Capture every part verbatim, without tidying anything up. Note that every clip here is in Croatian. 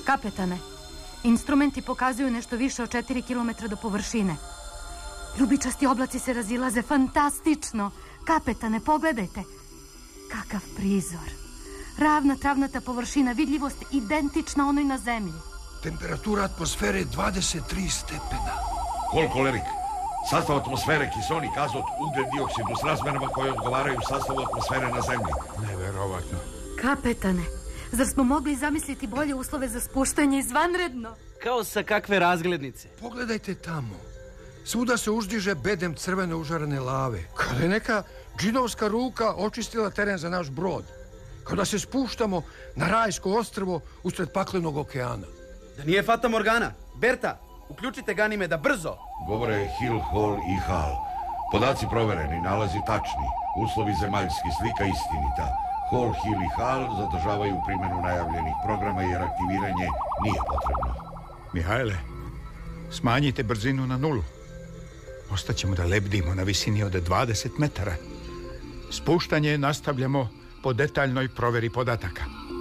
Kapetane, instrumenti pokazuju nešto više od četiri kilometra do površine. Ljubičasti oblaci se razilaze fantastično. Kapetane, pogledajte. Kakav prizor. Ravna travnata površina, vidljivost identična onoj na zemlji. Temperatura atmosfere dvadeset tri stepena. Koliko, Lerik? Sastav atmosfere, kiselnik, azot, ugljen dioksid u srazmerama koje odgovaraju sastavu atmosfere na zemlji. Neverovatno. Kapetane, zar smo mogli zamisliti bolje uslove za spuštanje? Izvanredno. Kao sa kakve razglednice. Pogledajte tamo. Svuda se uzdiže bedem crvene užarene lave. Kada je neka džinovska ruka očistila teren za naš brod. Kada se spuštamo na rajsko ostrvo usred paklenog okeana. Da nije Fata Morgana. Berta, uključite Ganimeda brzo. Govore Hill, Hall i Hall. Podaci provereni, nalazi tačni. Uslovi zemaljski, slika istinita. Hall, Hill i Hall zadržavaju primjenu najavljenih programa jer aktiviranje nije potrebno. Mihajle, smanjite brzinu na nulu. Ostaćemo da lebdimo na visini od dvadeset metara. Spuštanje nastavljamo po detaljnoj proveri podataka.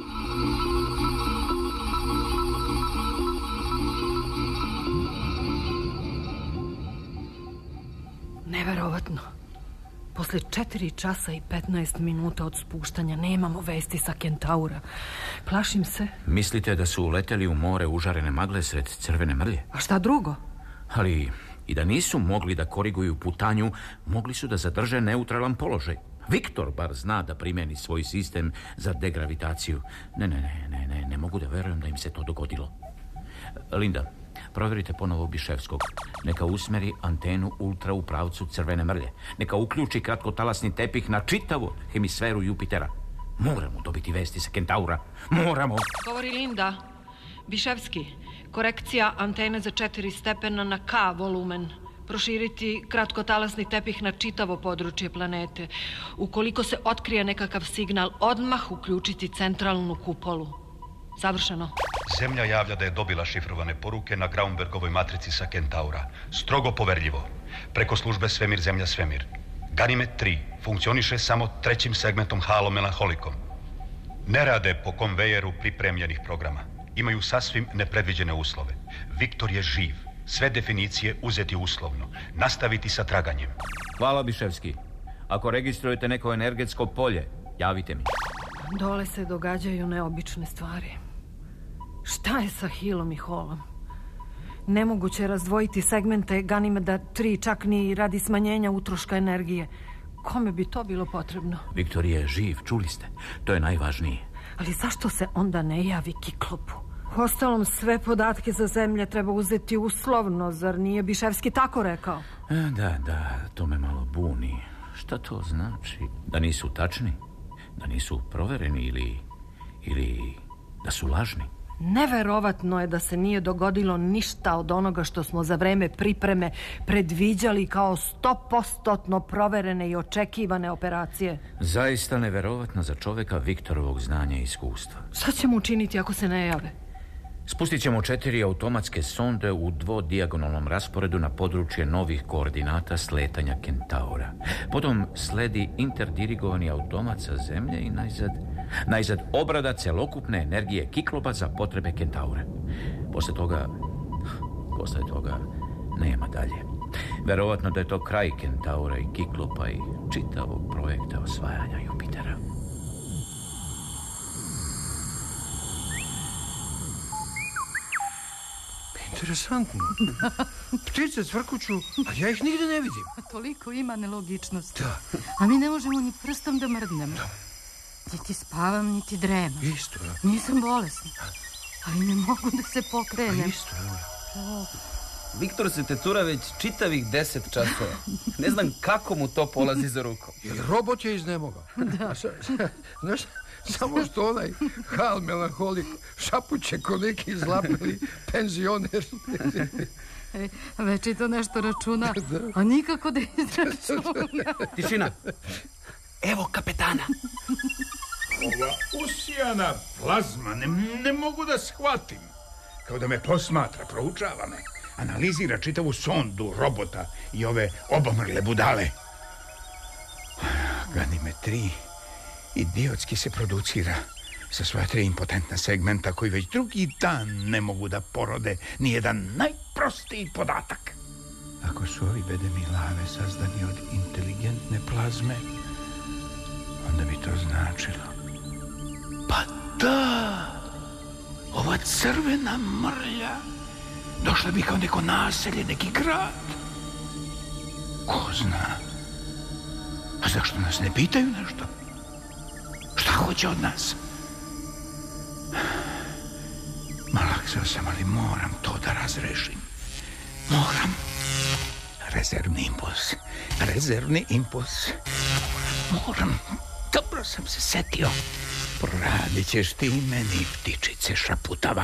Neverovatno. Posle četiri časa i petnaest minuta od spuštanja nemamo vesti sa Kentaura. Plašim se. Mislite da su uleteli u more užarene magle sred crvene mrlje? A šta drugo? Ali i da nisu mogli da koriguju putanju, mogli su da zadrže neutralan položaj. Viktor bar zna da primeni svoj sistem za degravitaciju. Ne, ne, ne, ne, ne, ne mogu da verujem da im se to dogodilo. Linda, provjerite ponovo Biševskog. Neka usmeri antenu ultra u pravcu crvene mrlje. Neka uključi kratkotalasni tepih na čitavu hemisferu Jupitera. Moramo dobiti vesti sa Kentaura. Moramo. Govori Linda. Biševski, korekcija antene za četiri stepena na K volumen. Proširiti kratkotalasni tepih na čitavo područje planete. Ukoliko se otkrije nekakav signal, odmah uključiti centralnu kupolu. Završeno. Zemlja javlja da je dobila šifrovane poruke na Graunbergovoj matrici sa Kentaura. Strogo poverljivo. Preko službe Svemir Zemlja Svemir. Ganimed tri funkcioniše samo trećim segmentom halomelanholikom. Ne rade po konvejeru pripremljenih programa. Imaju sasvim nepredviđene uslove. Viktor je živ. Sve definicije uzeti uslovno. Nastaviti sa traganjem. Hvala, Biševski. Ako registrujete neko energetsko polje, javite mi. Dole se događaju neobične stvari. Šta je sa Hillom i Hallom? Nemoguće je razdvojiti segmente Ganimeda tri, čak ni radi smanjenja utroška energije. Kome bi to bilo potrebno? Viktor je živ, čuli ste. To je najvažnije. Ali zašto se onda ne javi Kiklopu? Ostalom, sve podatke za zemlje treba uzeti uslovno, zar nije Biševski tako rekao? Da, da, to me malo buni. Šta to znači? Da nisu tačni? Da nisu provereni ili... ili da su lažni? Neverovatno je da se nije dogodilo ništa od onoga što smo za vreme pripreme predviđali kao stopostotno proverene i očekivane operacije. Zaista neverovatno za čoveka Viktorovog znanja i iskustva. Šta ćemo učiniti ako se ne jave? Spustit ćemo četiri automatske sonde u dvodijagonalnom rasporedu na područje novih koordinata sletanja Kentaura. Potom sledi interdirigovani automat sa zemlje i najzad, najzad obrada celokupne energije Kiklopa za potrebe Kentaura. Posle toga, posle toga nema dalje. Verovatno da je to kraj Kentaura i Kiklopa i čitavog projekta osvajanja Jupitera. Interesantno. Ptice cvrkuću, a ja ih nigde ne vidim. Toliko ima nelogičnosti. Da. A mi ne možemo ni prstom da mrdnemo. Da. Niti spavam, niti dremam. Isto, da. Nisam bolesna. Ali ne mogu da se pokrenem. Isto, da. Viktor se tecura već čitavih deset časova. Ne znam kako mu to polazi za rukom. Jer robot je iznemogao. Da. Znaš, samo što onaj Hal melanholik šapuće ko neki zlapeli penzioner. E, već i to nešto računa, a nikako da izračuna. Tišina. Evo kapetana. Ova usijana plazma, ne, ne mogu da shvatim. Kao da me posmatra, proučava me. Analizira čitavu sondu robota i ove obamrle budale. Ganime tri idiotski se producira. sa svoja tri impotentna segmenta koji već drugi dan ne mogu da porode nijedan najprostiji podatak. Ako su ovi bedemi lave sazdani od inteligentne plazme, onda bi to značilo. Pa da, ova crvena mrlja došla bi kao neko naselje, neki grad. Ko zna? A zašto nas ne pitaju nešto? Šta hoće od nas? Malaksao sam, ali moram to da razrešim. Moram. Rezervni impuls. Rezervni impuls. Moram. Dobro sam se setio. Poradit ćeš ti meni, ptičice šaputava.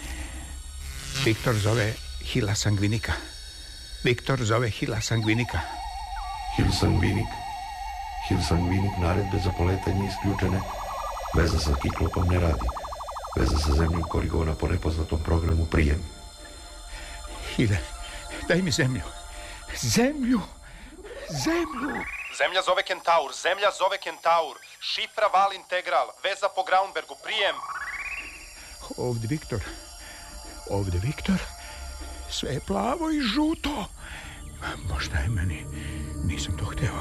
Viktor zove Hila Sangvinika. Viktor zove Hila Sangvinika. Hil Sangvinik. Hil Sangvinik, naredbe za poletanje isključene. Veza sa kiklopom ne radi. Veza sa zemljom korigovana po nepoznatom programu prijem. Hile, daj mi zemlju. Zemlju. Zemlju. Zemlja zove Kentaur. Zemlja zove Kentaur. Šifra val integral. Veza po Graunbergu. Prijem. Ovdje Viktor. Ovdje Viktor. Sve je plavo i žuto. Možda je meni. Nisam to hteo.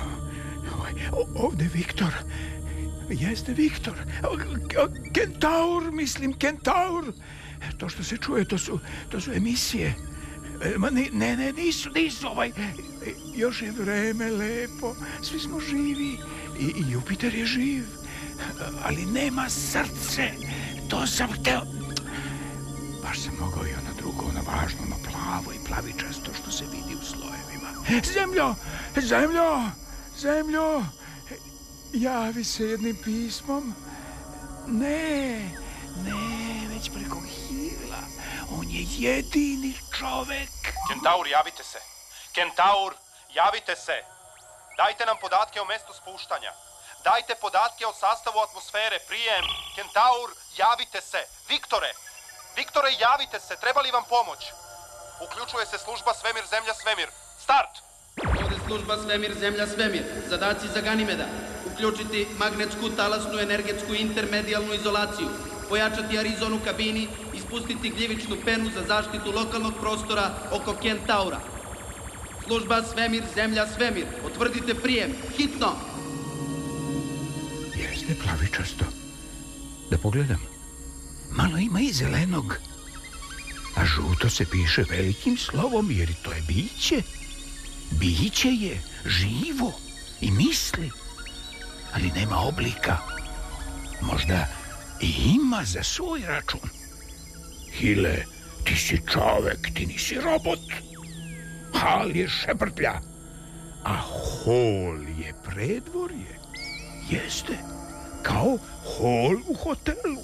Ovdje Viktor. Jeste Viktor. Kentaur, mislim, Kentaur. To što se čuje, to su, to su emisije. Ma ne, ne, ne, nisu, nisu ovaj. Još je vreme lepo. Svi smo živi. I, i Jupiter je živ. Ali nema srce. To sam hteo. Baš sam mogao i ono drugo, ono važno, ono plavo i plavičasto što se vidi u slojevima. Zemljo! Zemljo! Zemljo! Javi se jednim pismom. Ne, ne, već preko Hila. On je jedini čovek. Kentaur, javite se. Kentaur, javite se. Dajte nam podatke o mestu spuštanja. Dajte podatke o sastavu atmosfere. Prijem. Kentaur, javite se. Viktore, Viktore, javite se. Treba li vam pomoć? Uključuje se služba Svemir, Zemlja, Svemir. Start! Ovdje služba Svemir, Zemlja, Svemir. Zadaci za Ganimeda. Uključiti magnetsku, talasnu, energetsku, intermedijalnu izolaciju. Pojačati Arizonu u kabini. Ispustiti gljivičnu penu za zaštitu lokalnog prostora oko Kentaura. Služba Svemir, Zemlja, Svemir. Potvrdite prijem. Hitno! Jeste plavičasto. Da pogledam. Malo ima i zelenog. A žuto se piše velikim slovom, jer to je biće. Biće je živo i misli, ali nema oblika. Možda i ima za svoj račun. Hile, ti si čovek, ti nisi robot. Hal je šeprtlja, a hol je predvorje. Jeste, kao hol u hotelu.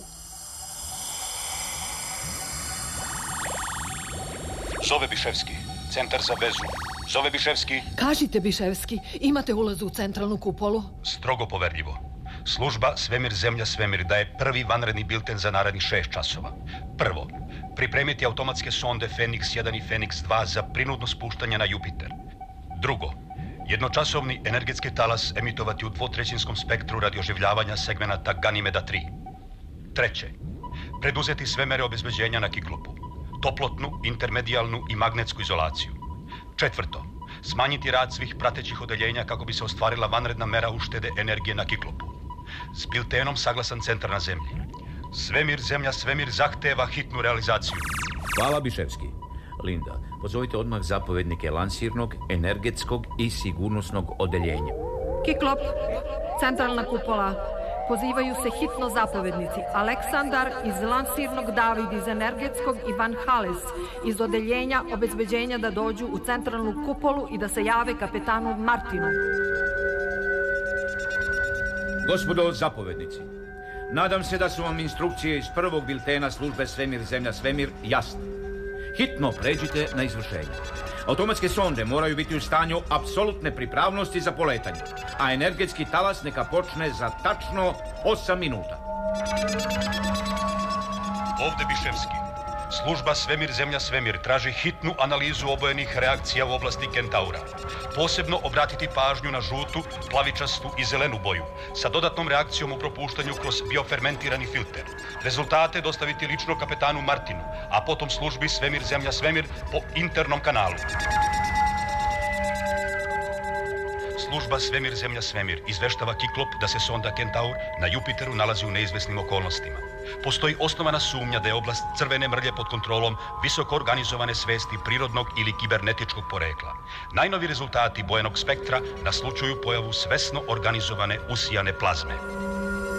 Zove Biševski, centar za vezu. Zove Biševski. Kažite, Biševski, imate ulaz u centralnu kupolu? Strogo poverljivo. Služba Svemir, Zemlja, Svemir daje prvi vanredni bilten za narednih šest časova. Prvo, pripremiti automatske sonde Fenix jedan i Fenix dva za prinudno spuštanje na Jupiter. Drugo, jednočasovni energetski talas emitovati u dvotrećinskom spektru radi oživljavanja segmenata Ganimeda tri. Treće, preduzeti sve mere obezbeđenja na Kiklopu. Toplotnu, intermedijalnu i magnetsku izolaciju. Četvrto, smanjiti rad svih pratećih odeljenja kako bi se ostvarila vanredna mera uštede energije na Kiklopu. S biltenom saglasan centar na zemlji. Svemir, Zemlja, Svemir zahteva hitnu realizaciju. Hvala, Biševski. Linda, pozovite odmah zapovednike lansirnog, energetskog i sigurnosnog odeljenja. Kiklop, centralna kupola. Pozivaju se hitno zapovednici Aleksandar iz lansirnog, David iz energetskog i Van Hales iz odeljenja obezbeđenja da dođu u centralnu kupolu i da se jave kapetanu Martinu. Gospodo zapovednici, nadam se da su vam instrukcije iz prvog biltena službe Svemir, Zemlja, Svemir jasne. Hitno pređite na izvršenje. Automatske sonde moraju biti u stanju apsolutne pripravnosti za poletanje, a energetski talas neka počne za tačno osam minuta. Ovde Biševski. Služba Svemir Zemlja Svemir traži hitnu analizu obojenih reakcija u oblasti Kentaura. Posebno obratiti pažnju na žutu, plavičastu i zelenu boju, sa dodatnom reakcijom u propuštanju kroz biofermentirani filter. Rezultate dostaviti lično kapetanu Martinu, a potom službi Svemir Zemlja Svemir po internom kanalu. Služba Svemir Zemlja Svemir izveštava Kiklop da se sonda Kentaur na Jupiteru nalazi u neizvesnim okolnostima. Postoji osnovana sumnja da je oblast crvene mrlje pod kontrolom visoko organizovane svesti prirodnog ili kibernetičkog porekla. Najnovi rezultati bojenog spektra naslučuju pojavu svesno organizovane usijane plazme.